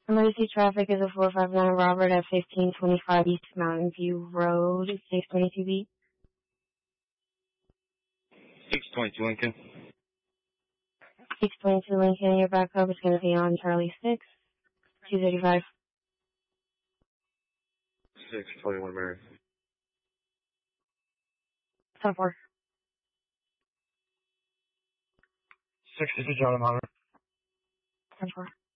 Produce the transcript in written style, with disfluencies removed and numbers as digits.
Emergency traffic is a 459 Robert at 1525 East Mountain View Road, 622B. 622 Lincoln. 622 Lincoln, your backup is going to be on Charlie 6, 235. 621 Mary. 10-4. 62 Charlie Monitor. 10-4.